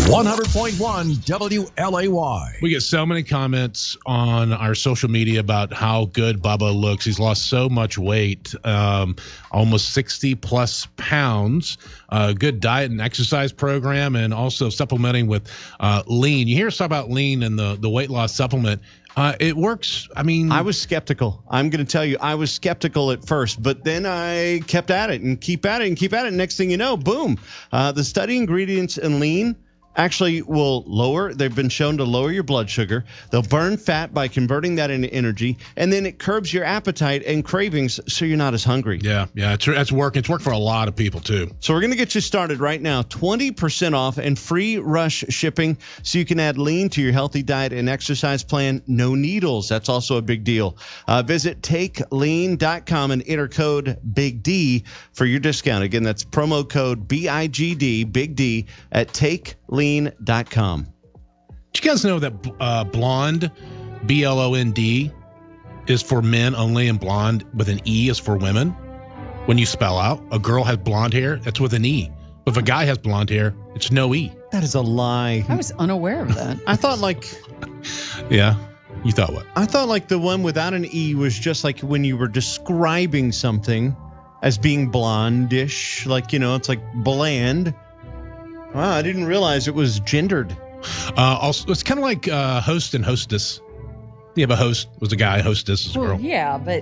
100.1 WLAY. We get so many comments on our social media about how good Bubba looks. He's lost so much weight, almost 60 plus pounds. Good diet and exercise program, and also supplementing with lean. You hear us talk about lean and the weight loss supplement. It works. I mean, I was skeptical. I'm going to tell you, I was skeptical at first, but then I kept at it and keep at it and keep at it. Next thing you know, boom. The study ingredients in lean actually will they've been shown to lower your blood sugar. They'll burn fat by converting that into energy, and then it curbs your appetite and cravings so you're not as hungry. Yeah, it's working. It's worked for a lot of people too. So we're going to get you started right now. 20% off and free rush shipping so you can add lean to your healthy diet and exercise plan. No needles. That's also a big deal. Visit takelean.com and enter code Big D for your discount. Again, that's promo code BIGD, Big D, at takelean.com. Did you guys know that blonde, B-L-O-N-D, is for men only, and blonde with an E is for women? When you spell out, a girl has blonde hair, that's with an E. But if a guy has blonde hair, it's no E. That is a lie. I was unaware of that. I thought Yeah. You thought what? I thought like the one without an E was just like when you were describing something as being blondish, like, it's like bland. Wow, I didn't realize it was gendered. Also, it's kind of like host and hostess. You have a host was a guy, hostess is a girl. Yeah, but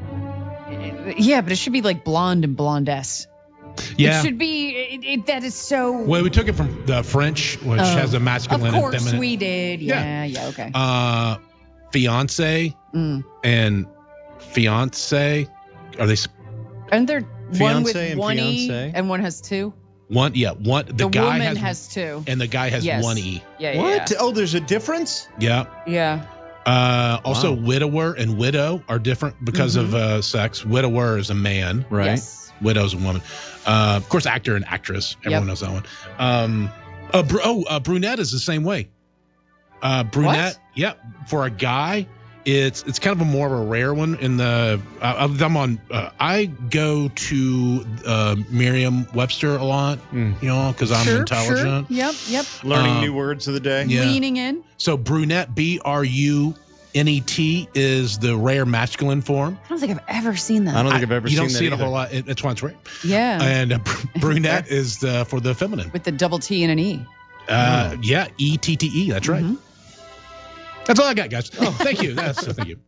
it should be like blonde and blondess. Yeah. It should be. That is so. Well, we took it from the French, which has a masculine and feminine. Of course we did. Yeah, okay. Fiance and fiance, are they? And they're one with and one E fiance? and one has two. One. The guy woman has two. and the guy has one E. Yeah. What? Yeah. Oh, there's a difference? Yeah. Yeah. Also, widower and widow are different because of sex. Widower is a man, right? Yes. Widow's a woman. Of course, actor and actress. Everyone knows that one. Brunette is the same way. Brunette, What? for a guy, it's kind of a more of a rare one. In the I go to Merriam-Webster a lot, because I'm intelligent. Sure. Yep. Learning new words of the day. Yeah. Leaning in. So brunette, B-R-U-N-E-T, is the rare masculine form. I don't think I've ever seen that. I don't think I've ever seen that. You don't see it a either. whole lot. It's why it's rare. Yeah. And brunette is for the feminine. With the double T and an E. Yeah, E-T-T-E. That's right. That's all I got, guys. Oh, thank you. Thank you.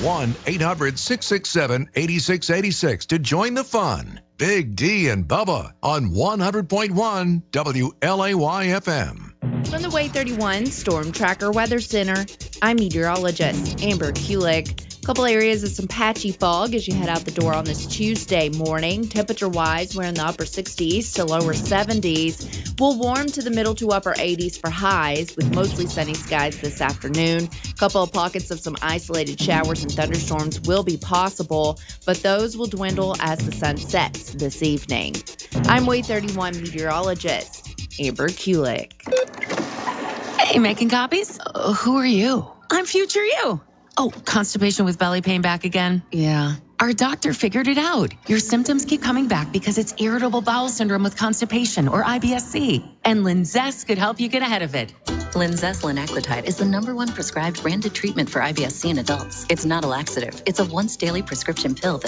1-800-667-8686 to join the fun. Big D and Bubba on 100.1 WLAY-FM. From the Way 31 Storm Tracker Weather Center, I'm meteorologist Amber Kulik. A couple areas of some patchy fog as you head out the door on this Tuesday morning. Temperature-wise, we're in the upper 60s to lower 70s. We'll warm to the middle to upper 80s for highs with mostly sunny skies this afternoon. A couple of pockets of some isolated showers and thunderstorms will be possible, but those will dwindle as the sun sets this evening. I'm Way 31 meteorologist Amber Kulik. Hey, making copies? Who are you? I'm future you. Oh, constipation with belly pain back again? Yeah. Our doctor figured it out. Your symptoms keep coming back because it's irritable bowel syndrome with constipation, or IBS-C. And Linzess could help you get ahead of it. Linzess linaclotide is the #1 prescribed branded treatment for IBS-C in adults. It's not a laxative. It's a once daily prescription pill that